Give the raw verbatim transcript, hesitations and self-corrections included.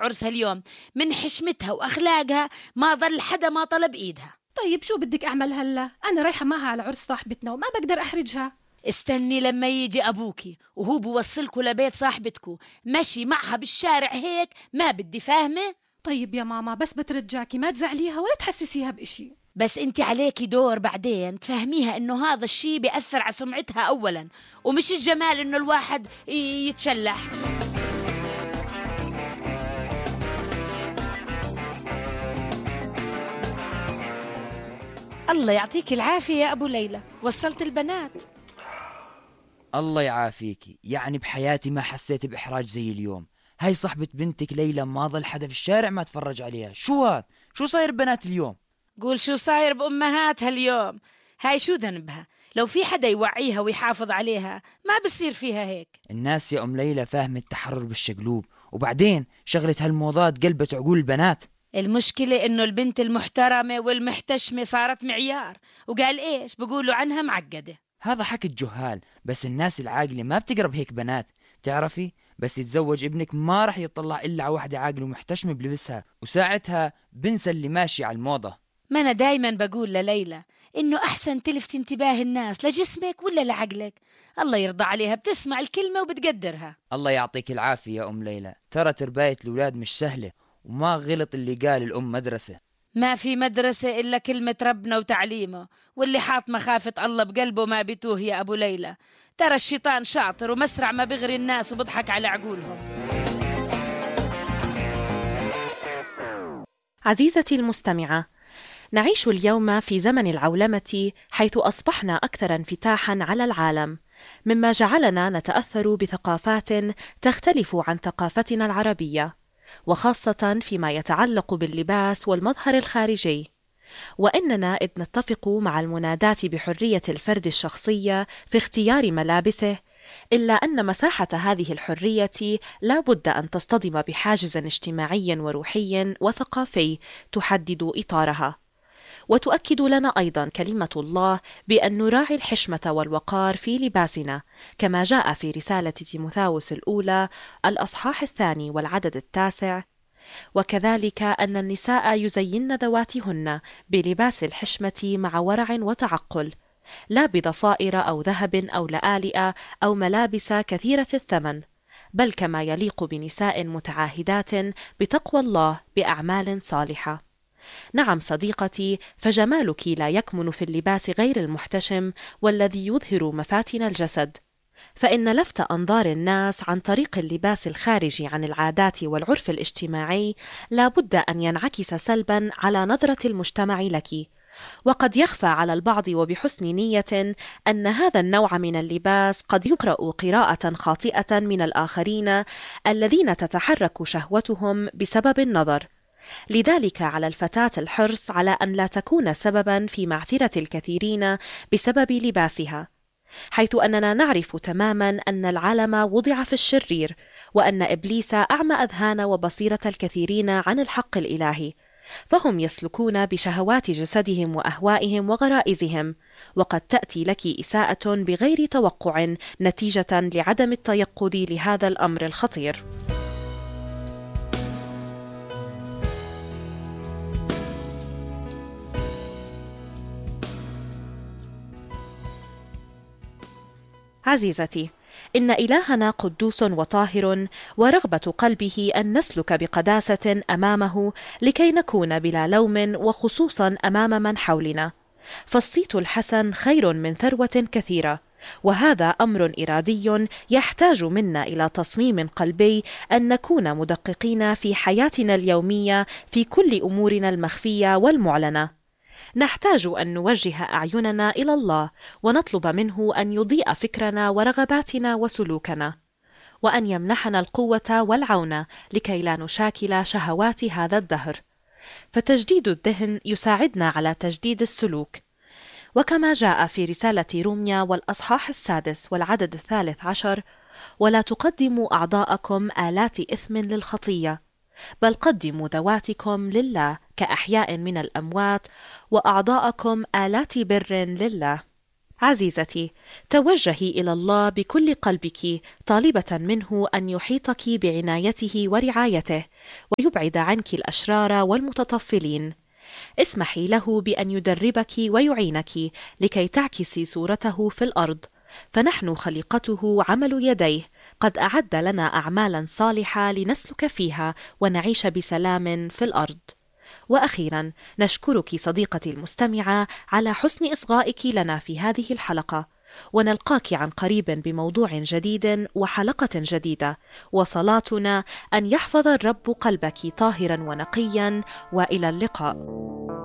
عرسها اليوم من حشمتها وأخلاقها ما ظل حدا ما طلب إيدها. طيب شو بدك أعمل هلا؟ أنا رايحة معها على عرس صاحبتنا وما بقدر أحرجها. استني لما يجي أبوكي وهو بوصلكوا لبيت صاحبتكو مشي معها بالشارع هيك ما بدي فاهمة. طيب يا ماما بس بترجاكي ما تزعليها ولا تحسسيها بإشي. بس انت عليكي دور بعدين تفهميها انه هذا الشي بيأثر على سمعتها اولا، ومش الجمال انه الواحد يتشلح. الله يعطيك العافية يا ابو ليلى، وصلت البنات. الله يعافيكي، يعني بحياتي ما حسيت بإحراج زي اليوم. هاي صاحبة بنتك ليلى ما ظل حدا في الشارع ما تفرج عليها. شو هاد؟ شو صاير بنات اليوم؟ قول شو صاير بأمهاتها اليوم؟ هاي شو ذنبها؟ لو في حدا يوعيها ويحافظ عليها ما بصير فيها هيك. الناس يا أم ليلى فاهمة التحرر بالشقلوب، وبعدين شغلة هالموضات قلبت عقول البنات. المشكلة إنه البنت المحترمة والمحتشمة صارت معيار، وقال إيش بقولوا عنها معقدة. هذا حكي الجهال، بس الناس العاقلة ما بتقرب هيك بنات. تعرفي بس يتزوج ابنك ما رح يطلع إلا على واحدة عاقلة ومحتشمة بلبسها، وساعتها بنسى اللي ماشي على الموضة. ما أنا دايما بقول لليلى إنه أحسن تلفت انتباه الناس لجسمك ولا لعقلك. الله يرضى عليها بتسمع الكلمة وبتقدرها. الله يعطيك العافية يا أم ليلى، ترى ترباية الأولاد مش سهلة، وما غلط اللي قال الأم مدرسة. ما في مدرسة إلا كلمة ربنا وتعليمه، واللي حاط مخافة الله بقلبه ما بتوه يا أبو ليلى. ترى الشيطان شاطر ومسرع ما بغري الناس وبضحك على عقولهم. عزيزتي المستمعة، نعيش اليوم في زمن العولمة، حيث أصبحنا أكثر انفتاحاً على العالم، مما جعلنا نتأثر بثقافات تختلف عن ثقافتنا العربية، وخاصة فيما يتعلق باللباس والمظهر الخارجي. وإننا إذ نتفق مع المناداة بحرية الفرد الشخصية في اختيار ملابسه، إلا أن مساحة هذه الحرية لا بد أن تصطدم بحاجز اجتماعي وروحي وثقافي تحدد إطارها. وتؤكد لنا أيضا كلمة الله بأن نراعي الحشمة والوقار في لباسنا، كما جاء في رسالة تيموثاوس الأولى الأصحاح الثاني والعدد التاسع: وكذلك أن النساء يزين ذواتهن بلباس الحشمة مع ورع وتعقل، لا بضفائر أو ذهب أو لآلئ أو ملابس كثيرة الثمن، بل كما يليق بنساء متعاهدات بتقوى الله بأعمال صالحة. نعم صديقتي، فجمالك لا يكمن في اللباس غير المحتشم والذي يظهر مفاتن الجسد، فإن لفت أنظار الناس عن طريق اللباس الخارجي عن العادات والعرف الاجتماعي لا بد أن ينعكس سلبا على نظرة المجتمع لك. وقد يخفى على البعض وبحسن نية أن هذا النوع من اللباس قد يقرأ قراءة خاطئة من الآخرين الذين تتحرك شهوتهم بسبب النظر. لذلك على الفتاة الحرص على أن لا تكون سببا في معثرة الكثيرين بسبب لباسها، حيث أننا نعرف تماما أن العالم وضع في الشرير، وأن إبليس أعمى أذهان وبصيرة الكثيرين عن الحق الإلهي، فهم يسلكون بشهوات جسدهم وأهوائهم وغرائزهم، وقد تأتي لك إساءة بغير توقع نتيجة لعدم التيقظ لهذا الأمر الخطير. عزيزتي، إن إلهنا قدوس وطاهر، ورغبة قلبه أن نسلك بقداسة أمامه لكي نكون بلا لوم، وخصوصا أمام من حولنا. فالصيت الحسن خير من ثروة كثيرة، وهذا أمر إرادي يحتاج منا إلى تصميم قلبي أن نكون مدققين في حياتنا اليومية في كل أمورنا المخفية والمعلنة. نحتاج أن نوجه أعيننا إلى الله، ونطلب منه أن يضيء فكرنا ورغباتنا وسلوكنا، وأن يمنحنا القوة والعون لكي لا نشاكل شهوات هذا الدهر. فتجديد الذهن يساعدنا على تجديد السلوك، وكما جاء في رسالة روميا والأصحاح السادس والعدد الثالث عشر: ولا تقدموا أعضاءكم آلات إثم للخطية، بل قدموا ذواتكم لله كأحياء من الأموات، وأعضاءكم آلات بر لله. عزيزتي، توجهي إلى الله بكل قلبك طالبة منه أن يحيطك بعنايته ورعايته ويبعد عنك الأشرار والمتطفلين. اسمحي له بأن يدربك ويعينك لكي تعكسي صورته في الأرض، فنحن خليقته عمل يديه، قد أعد لنا أعمالا صالحة لنسلك فيها ونعيش بسلام في الأرض. وأخيرا نشكرك صديقتي المستمعة على حسن إصغائك لنا في هذه الحلقة، ونلقاك عن قريب بموضوع جديد وحلقة جديدة، وصلاتنا أن يحفظ الرب قلبك طاهرا ونقيا، وإلى اللقاء.